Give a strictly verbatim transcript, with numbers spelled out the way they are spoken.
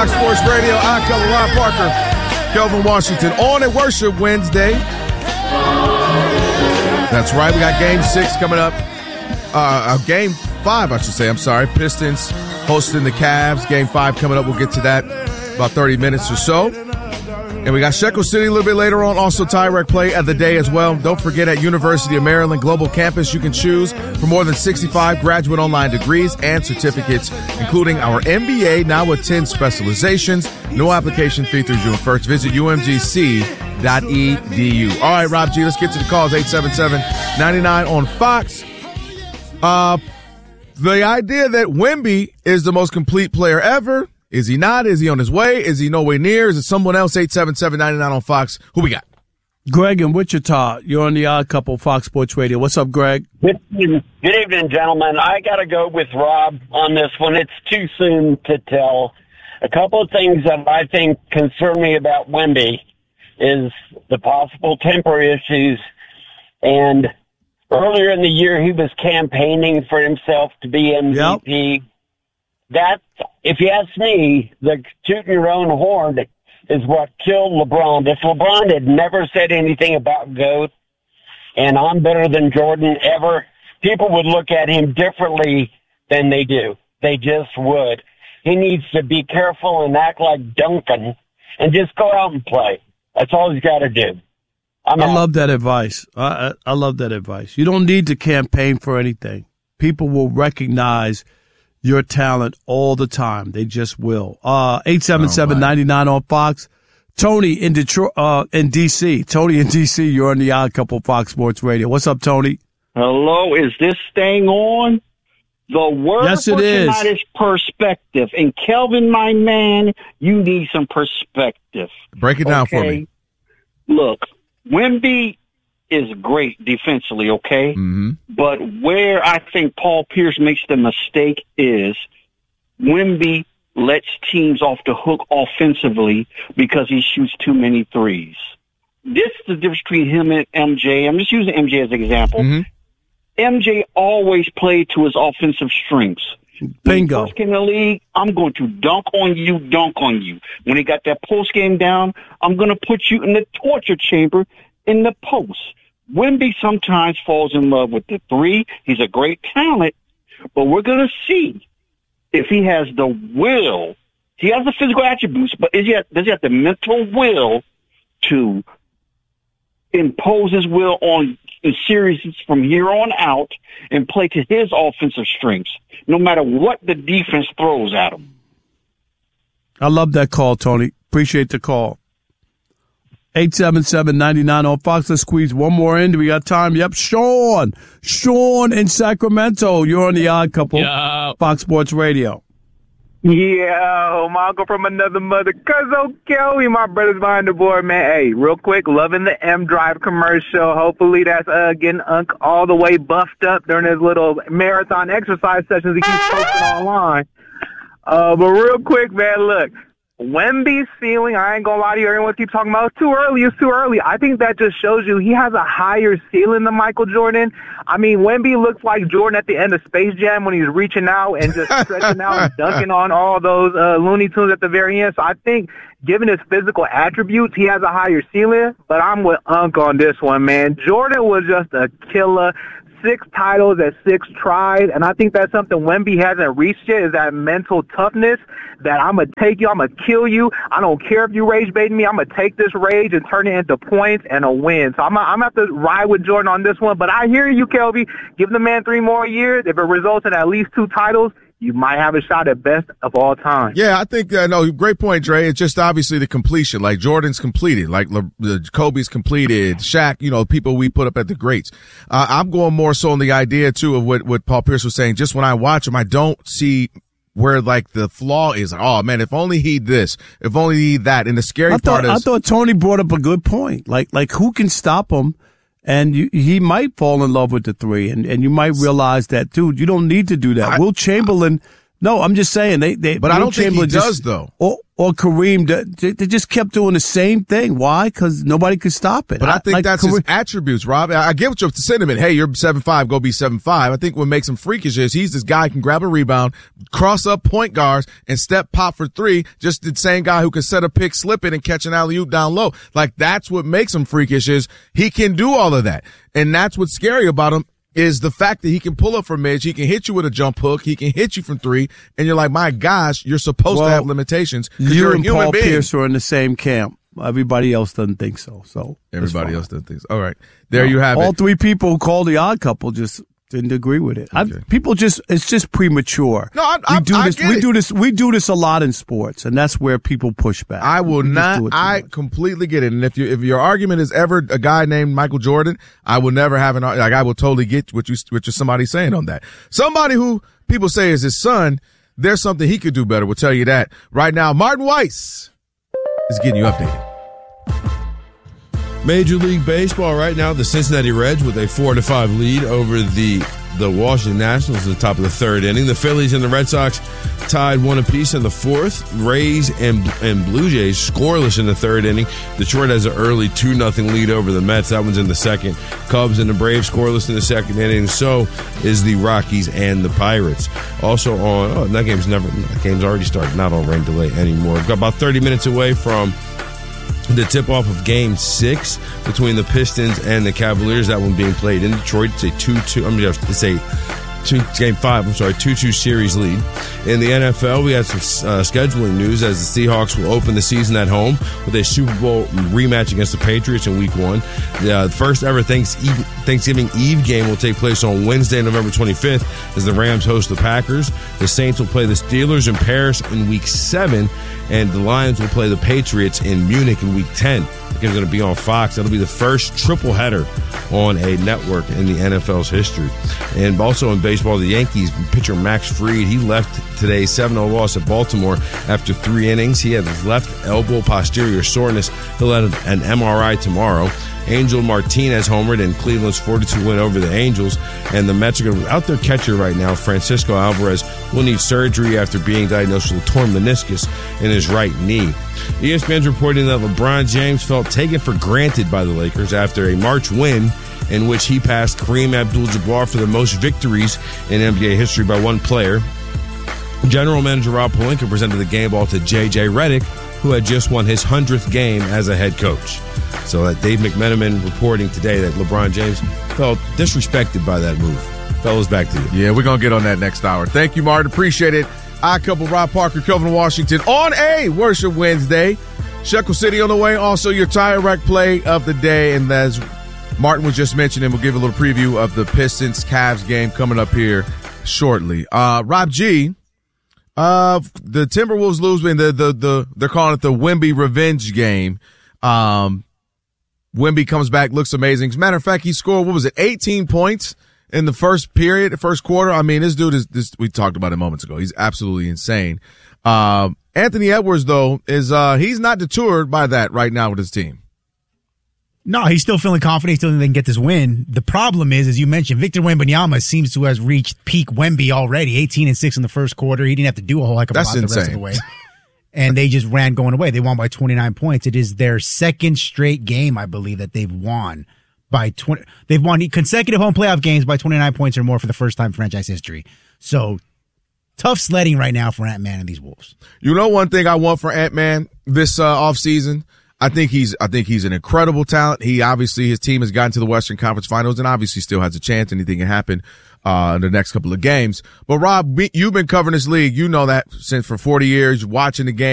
Fox Sports Radio. I cover Ron Parker, Kelvin Washington on a Worship Wednesday. That's right. We got game six coming up. Uh, uh, game five, I should say. I'm sorry. Pistons hosting the Cavs. Game five coming up. We'll get to that about thirty minutes or so. And we got Shekel City a little bit later on. Also, Tyrek play of the day as well. Don't forget, at University of Maryland Global Campus, you can choose from more than sixty-five graduate online degrees and certificates, including our M B A, now with ten specializations. No application fee through June first. Visit U M G C dot E D U. All right, Rob G, let's get to the calls. eight seven seven, nine nine on Fox. Uh, the idea that Wemby is the most complete player ever. Is he not? Is he on his way? Is he nowhere near? Is it someone else? eight seven seven, nine nine on Fox. Who we got? Greg in Wichita. You're on the Odd Couple, Fox Sports Radio. What's up, Greg? Good evening, Good evening gentlemen. I got to go with Rob on this one. It's too soon to tell. A couple of things that I think concern me about Wemby is the possible temper issues. And earlier in the year, he was campaigning for himself to be M V P. Yep. That, if you ask me, the tooting your own horn is what killed LeBron. If LeBron had never said anything about GOAT and I'm better than Jordan ever, people would look at him differently than they do. They just would. He needs to be careful and act like Duncan and just go out and play. That's all he's got to do. I'm I out. love that advice. I, I, I love that advice. You don't need to campaign for anything. People will recognize your talent all the time. They just will. Uh, eight seven seven, nine nine on Fox. Tony in Detroit, uh, in D C. Tony in D C, you're on the Odd Couple, Fox Sports Radio. What's up, Tony? Hello, is this thing on? The word yes, for it is. tonight is perspective. And Kelvin, my man, you need some perspective. Break it down okay? for me. Look, Wemby is great defensively, okay? Mm-hmm. But where I think Paul Pierce makes the mistake is Wemby lets teams off the hook offensively because he shoots too many threes. This is the difference between him and M J. I'm just using M J as an example. Mm-hmm. M J always played to his offensive strengths. Bingo. When he first came in the league, I'm going to dunk on you, dunk on you. When he got that post game down, I'm going to put you in the torture chamber in the post. Wemby sometimes falls in love with the three. He's a great talent, but we're going to see if he has the will. He has the physical attributes, but is he have, does he have the mental will to impose his will on the series from here on out and play to his offensive strengths, no matter what the defense throws at him? I love that call, Tony. Appreciate the call. eight seven seven, nine nine on Fox. Let's squeeze one more in. Do we got time? Yep. Sean. Sean in Sacramento. You're on the Odd Couple. Yo. Fox Sports Radio. Yo, my uncle from another mother. Cuzzo Kelly, my brothers behind the board, man. Hey, real quick, loving the M-Drive commercial. Hopefully that's uh, getting Unc all the way buffed up during his little marathon exercise sessions he keeps posting online. Uh, but real quick, man, look. Wemby's ceiling, I ain't gonna lie to you, everyone keeps talking about it's too early, it's too early. I think that just shows you he has a higher ceiling than Michael Jordan. I mean, Wemby looks like Jordan at the end of Space Jam when he's reaching out and just stretching out and dunking on all those uh, Looney Tunes at the very end. So I think, given his physical attributes, he has a higher ceiling, but I'm with Unc on this one, man. Jordan was just a killer. Six titles at six tries, and I think that's something Wemby hasn't reached yet, is that mental toughness that I'm going to take you, I'm going to kill you. I don't care if you rage baiting me. I'm going to take this rage and turn it into points and a win. So I'm going to have to ride with Jordan on this one, but I hear you, Kelby. Give the man three more years. If it results in at least two titles, you might have a shot at best of all time. Yeah, I think, uh, no, great point, Dre. It's just obviously the completion. Like, Jordan's completed. Like, Le- the Kobe's completed. Shaq, you know, people we put up at the greats. Uh, I'm going more so on the idea, too, of what, what Paul Pierce was saying. Just when I watch him, I don't see where, like, the flaw is. Oh, man, if only he this. If only he that. And the scary I thought, part is. I thought Tony brought up a good point. Like, like who can stop him? And you, he might fall in love with the three, and, and you might realize that, dude, you don't need to do that. I, Will Chamberlain No, I'm just saying they. they but I don't think he just, does though. Or or Kareem, they, they just kept doing the same thing. Why? Because nobody could stop it. But I, I think like that's Kareem, his attributes, Rob. I, I get what your sentiment. Hey, you're seven five, go be seven five. I think what makes him freakish is he's this guy who can grab a rebound, cross up point guards, and step pop for three. Just the same guy who can set a pick, slip it, and catch an alley oop down low. Like that's what makes him freakish is he can do all of that, and that's what's scary about him. Is the fact that he can pull up from edge, he can hit you with a jump hook, he can hit you from three, and you're like, my gosh, you're supposed well, to have limitations. You you're a and human Paul being. Pierce are in the same camp. Everybody else doesn't think so. So everybody else doesn't think so. All right, there no, you have all it. All three people who called the Odd Couple just didn't agree with it. Okay. People just, it's just premature. No, I, I, we do I this. get we it. do this. We do this a lot in sports, and that's where people push back. I will not. I much. completely get it. And if you, if your argument is ever a guy named Michael Jordan, I will never have an like. I will totally get what you what you're somebody saying on that. Somebody who people say is his son. There's something he could do better. We'll tell you that right now. Martin Weiss is getting you updated. Major League Baseball right now, the Cincinnati Reds with a four to five lead over the the Washington Nationals at the top of the third inning. The Phillies and the Red Sox tied one apiece in the fourth. Rays and and Blue Jays scoreless in the third inning. Detroit has an early two nothing lead over the Mets. That one's in the second. Cubs and the Braves scoreless in the second inning. So is the Rockies and the Pirates. Also on, oh, that game's never, that game's already started. Not on rain delay anymore. We've got about thirty minutes away from the tip-off of Game six between the Pistons and the Cavaliers. That one being played in Detroit. It's a two two. I'm just it's a two Game five. I'm sorry, two two series lead. In the N F L, we had some uh, scheduling news as the Seahawks will open the season at home with a Super Bowl rematch against the Patriots in Week One. The uh, first ever Thanksgiving, Thanksgiving Eve game will take place on Wednesday, November twenty-fifth, as the Rams host the Packers. The Saints will play the Steelers in Paris in Week Seven. And the Lions will play the Patriots in Munich in Week ten. The game's going to be on Fox. That'll be the first triple header on a network in the N F L's history. And also in baseball, the Yankees pitcher Max Fried, he left today's seven oh loss at Baltimore after three innings. He had his left elbow posterior soreness. He'll have an M R I tomorrow. Angel Martinez homered in Cleveland's four to two win over the Angels. And the Mets are going to, without their catcher right now, Francisco Alvarez, will need surgery after being diagnosed with a torn meniscus in his right knee. E S P N's reporting that LeBron James felt taken for granted by the Lakers after a March win in which he passed Kareem Abdul-Jabbar for the most victories in N B A history by one player. General Manager Rob Pelinka presented the game ball to J J Redick, who had just won his hundredth game as a head coach. So uh, Dave McMenamin reporting today that LeBron James felt disrespected by that move. Fellas, back to you. Yeah, we're going to get on that next hour. Thank you, Martin. Appreciate it. I couple Rob Parker, Kelvin Washington on a Worship Wednesday. Shekel City on the way. Also, your tire rack play of the day. And as Martin was just mentioning, we'll give a little preview of the Pistons-Cavs game coming up here shortly. Uh, Rob G., uh, the Timberwolves lose, the, the, the, they're calling it the Wemby revenge game. Um, Wemby comes back, looks amazing. As a matter of fact, he scored, what was it, eighteen points in the first period, the first quarter. I mean, this dude is, this, we talked about it moments ago. He's absolutely insane. Um, Anthony Edwards, though, is, uh, he's not deterred by that right now with his team. No, he's still feeling confident. He's still thinking they can get this win. The problem is, as you mentioned, Victor Wembanyama seems to have reached peak Wemby already. eighteen and six in the first quarter. He didn't have to do a whole heck of a lot the rest of the way. And they just ran going away. They won by twenty-nine points. It is their second straight game, I believe, that they've won by twenty. They've won consecutive home playoff games by twenty-nine points or more for the first time in franchise history. So tough sledding right now for Ant-Man and these Wolves. You know, one thing I want for Ant-Man this uh, offseason, I think he's, I think he's an incredible talent. He obviously, his team has gotten to the Western Conference Finals and obviously still has a chance. Anything can happen, uh, in the next couple of games. But Rob, you've been covering this league. You know that since for forty years, watching the game.